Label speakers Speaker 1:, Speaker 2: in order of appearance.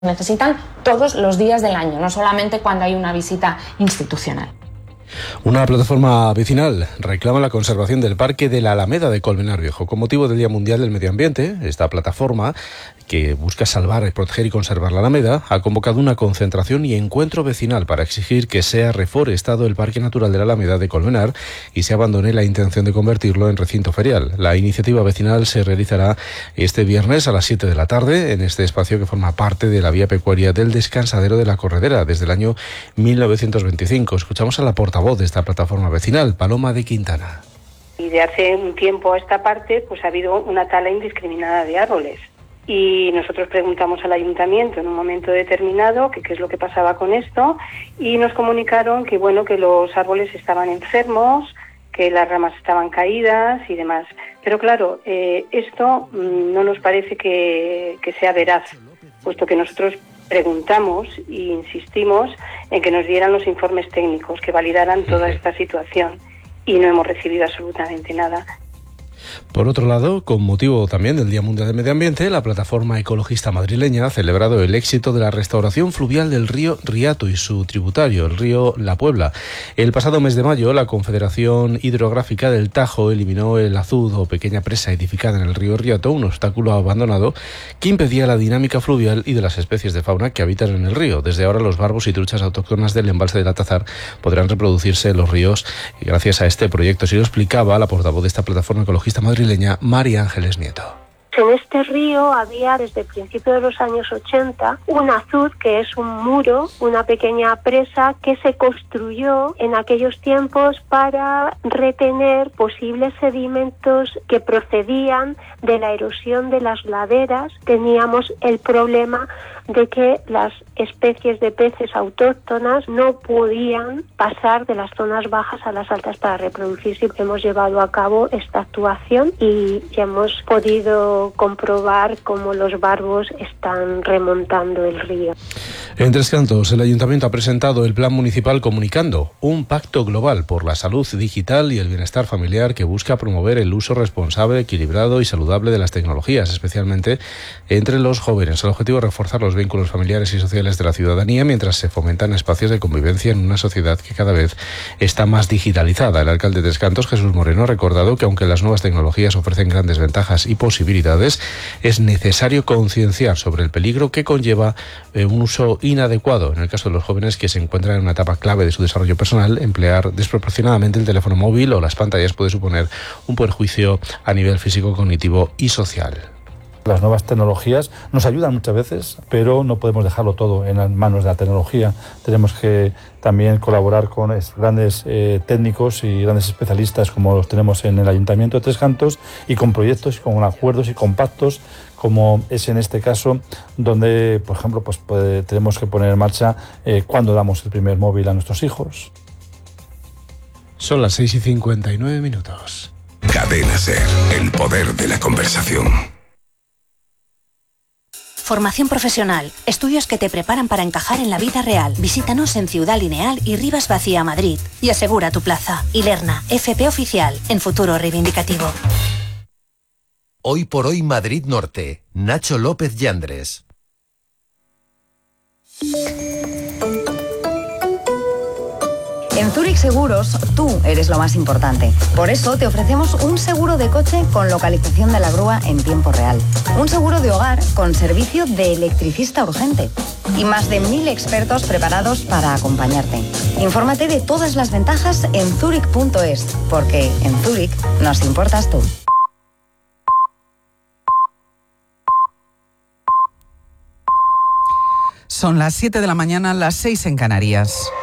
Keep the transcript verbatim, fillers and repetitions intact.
Speaker 1: Necesitan todos los días del año, no solamente cuando hay una visita institucional.
Speaker 2: Una plataforma vecinal reclama la conservación del Parque de la Alameda de Colmenar Viejo con motivo del Día Mundial del Medio Ambiente. Esta plataforma, que busca salvar, proteger y conservar la Alameda, ha convocado una concentración y encuentro vecinal para exigir que sea reforestado el Parque Natural de la Alameda de Colmenar y se abandone la intención de convertirlo en recinto ferial. La iniciativa vecinal se realizará este viernes a las siete de la tarde en este espacio que forma parte de la vía pecuaria del Descansadero de la Corredera desde el año mil novecientos veinticinco. Escuchamos a la portavoz de esta plataforma vecinal, Paloma de Quintana.
Speaker 3: Y de hace un tiempo a esta parte pues ha habido una tala indiscriminada de árboles y nosotros preguntamos al ayuntamiento en un momento determinado que qué es lo que pasaba con esto y nos comunicaron que bueno que los árboles estaban enfermos, que las ramas estaban caídas y demás. Pero claro, eh, esto mmm, no nos parece que, que sea veraz, puesto que nosotros preguntamos e insistimos en que nos dieran los informes técnicos que validaran toda esta situación y no hemos recibido absolutamente nada.
Speaker 2: Por otro lado, con motivo también del Día Mundial del Medio Ambiente, la plataforma ecologista madrileña ha celebrado el éxito de la restauración fluvial del río Riato y su tributario, el río La Puebla. El pasado mes de mayo, la Confederación Hidrográfica del Tajo eliminó el azud o pequeña presa edificada en el río Riato, un obstáculo abandonado que impedía la dinámica fluvial y de las especies de fauna que habitan en el río. Desde ahora, los barbos y truchas autóctonas del embalse del Atazar podrán reproducirse en los ríos y gracias a este proyecto. Así lo explicaba la portavoz de esta plataforma ecologista madrileña, María Ángeles Nieto.
Speaker 4: En este río había desde el principio de los años ochenta un azud, que es un muro, una pequeña presa que se construyó en aquellos tiempos para retener posibles sedimentos que procedían de la erosión de las laderas. Teníamos el problema de que las especies de peces autóctonas no podían pasar de las zonas bajas a las altas para reproducirse. Hemos llevado a cabo esta actuación y hemos podido comprobar cómo los barbos están remontando el río.
Speaker 2: En Tres Cantos, el Ayuntamiento ha presentado el Plan Municipal Comunicando, un pacto global por la salud digital y el bienestar familiar que busca promover el uso responsable, equilibrado y saludable de las tecnologías, especialmente entre los jóvenes. El objetivo es reforzar los vínculos familiares y sociales de la ciudadanía mientras se fomentan espacios de convivencia en una sociedad que cada vez está más digitalizada. El alcalde de Tres Cantos, Jesús Moreno, ha recordado que aunque las nuevas tecnologías ofrecen grandes ventajas y posibilidades, es necesario concienciar sobre el peligro que conlleva eh, un uso inadecuado. En el caso de los jóvenes que se encuentran en una etapa clave de su desarrollo personal, emplear desproporcionadamente el teléfono móvil o las pantallas puede suponer un perjuicio a nivel físico, cognitivo y social.
Speaker 5: Las nuevas tecnologías nos ayudan muchas veces, pero no podemos dejarlo todo en las manos de la tecnología. Tenemos que también colaborar con grandes eh, técnicos y grandes especialistas como los tenemos en el Ayuntamiento de Tres Cantos y con proyectos, con acuerdos y con pactos como es en este caso, donde, por ejemplo, pues puede, tenemos que poner en marcha eh, cuándo damos el primer móvil a nuestros hijos.
Speaker 2: Son las seis y cincuenta y nueve minutos.
Speaker 6: Cadena SER, el poder de la conversación.
Speaker 7: Formación profesional, estudios que te preparan para encajar en la vida real. Visítanos en Ciudad Lineal y Rivas Vacía, Madrid. Y asegura tu plaza. Ilerna, F P Oficial, en futuro reivindicativo.
Speaker 8: Hoy por hoy Madrid Norte. Nacho López Yandres.
Speaker 9: En Zurich Seguros, tú eres lo más importante. Por eso te ofrecemos un seguro de coche con localización de la grúa en tiempo real. Un seguro de hogar con servicio de electricista urgente. Y más de mil expertos preparados para acompañarte. Infórmate de todas las ventajas en zurich punto es, porque en Zurich nos importas tú.
Speaker 10: Son las siete de la mañana, las seis en Canarias.